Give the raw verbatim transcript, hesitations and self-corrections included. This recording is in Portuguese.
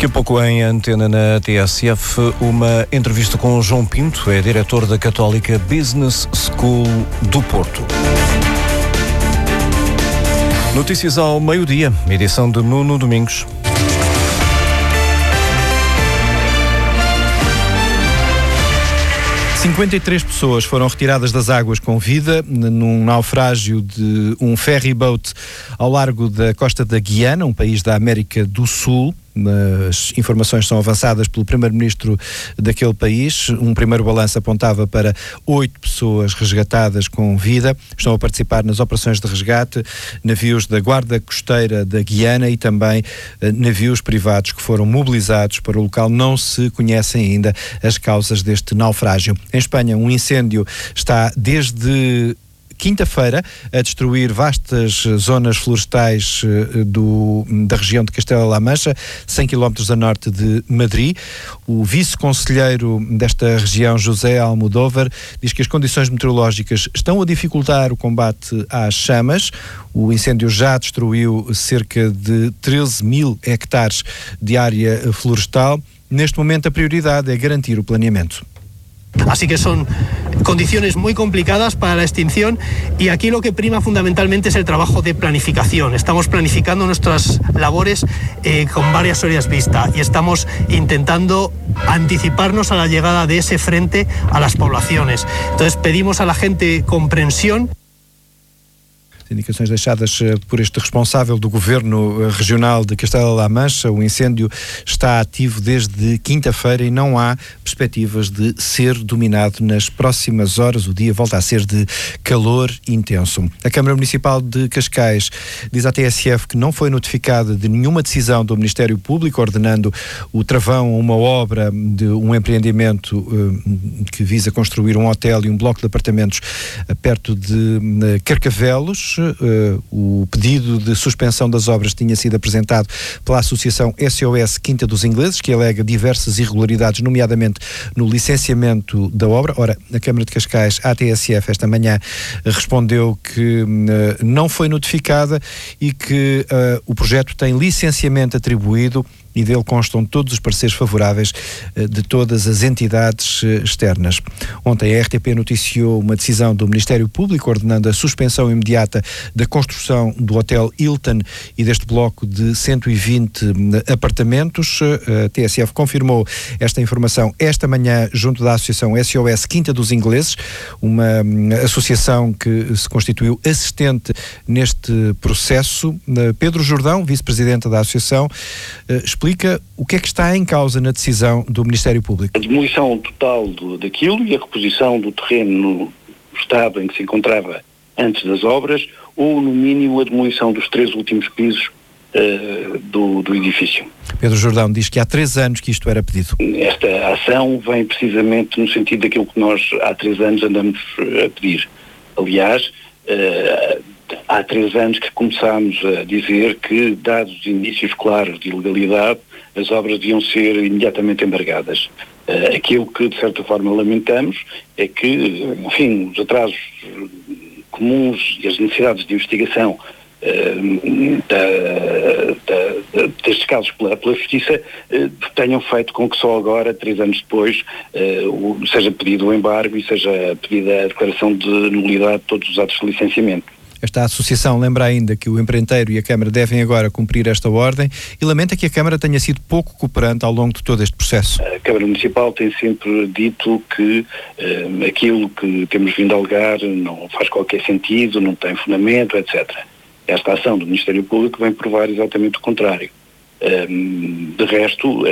Daqui a pouco em Antena na T S F, uma entrevista com o João Pinto, é diretor da Católica Business School do Porto. Notícias ao meio-dia, edição de Nuno Domingos. cinquenta e três pessoas foram retiradas das águas com vida num naufrágio de um ferryboat ao largo da costa da Guiana, um país da América do Sul. As informações são avançadas pelo primeiro-ministro daquele país. Um primeiro balanço apontava para oito pessoas resgatadas com vida. Estão a participar nas operações de resgate navios da Guarda Costeira da Guiana e também eh, navios privados que foram mobilizados para o local. Não se conhecem ainda as causas deste naufrágio. Em Espanha, um incêndio está desde quinta-feira a destruir vastas zonas florestais do, da região de Castela-La Mancha, cem quilómetros a norte de Madrid. O vice-conselheiro desta região, José Almodóvar, diz que as condições meteorológicas estão a dificultar o combate às chamas. O incêndio já destruiu cerca de treze mil hectares de área florestal. Neste momento, a prioridade é garantir o planeamento. Así que son condiciones muy complicadas para la extinción y aquí lo que prima fundamentalmente es el trabajo de planificación. Estamos planificando nuestras labores eh, con varias horas vista y estamos intentando anticiparnos a la llegada de ese frente a las poblaciones. Entonces pedimos a la gente comprensión. Indicações deixadas por este responsável do Governo Regional de Castela-La Mancha. O incêndio está ativo desde quinta-feira e não há perspectivas de ser dominado nas próximas horas. O dia volta a ser de calor intenso. A Câmara Municipal de Cascais diz à T S F que não foi notificada de nenhuma decisão do Ministério Público ordenando o travão a uma obra de um empreendimento uh, que visa construir um hotel e um bloco de apartamentos uh, perto de uh, Carcavelos. Uh, o pedido de suspensão das obras tinha sido apresentado pela Associação S O S Quinta dos Ingleses, que alega diversas irregularidades, nomeadamente no licenciamento da obra. Ora, a Câmara de Cascais, à T S F, esta manhã respondeu que uh, não foi notificada e que uh, o projeto tem licenciamento atribuído e dele constam todos os pareceres favoráveis uh, de todas as entidades uh, externas. Ontem a R T P noticiou uma decisão do Ministério Público ordenando a suspensão imediata da construção do Hotel Hilton e deste bloco de cento e vinte apartamentos. A T S F confirmou esta informação esta manhã junto da Associação S O S Quinta dos Ingleses, uma associação que se constituiu assistente neste processo. Pedro Jordão, vice-presidente da associação, explica o que é que está em causa na decisão do Ministério Público. A demolição total do, daquilo e a reposição do terreno no estado em que se encontrava antes das obras, ou no mínimo a demolição dos três últimos pisos uh, do, do edifício. Pedro Jordão diz que há três anos que isto era pedido. Esta ação vem precisamente no sentido daquilo que nós há três anos andamos a pedir. Aliás, uh, há três anos que começámos a dizer que, dados os indícios claros de ilegalidade, as obras deviam ser imediatamente embargadas. Uh, aquilo que, de certa forma, lamentamos é que, enfim, os atrasos comuns e as necessidades de investigação uh, da, da, destes casos pela, pela Justiça uh, tenham feito com que só agora, três anos depois, uh, o, seja pedido o embargo e seja pedida a declaração de nulidade de todos os atos de licenciamento. Esta associação lembra ainda que o empreiteiro e a Câmara devem agora cumprir esta ordem e lamenta que a Câmara tenha sido pouco cooperante ao longo de todo este processo. A Câmara Municipal tem sempre dito que uh, aquilo que temos vindo a alegar não faz qualquer sentido, não tem fundamento, etcétera. Esta ação do Ministério Público vem provar exatamente o contrário. Um, de resto,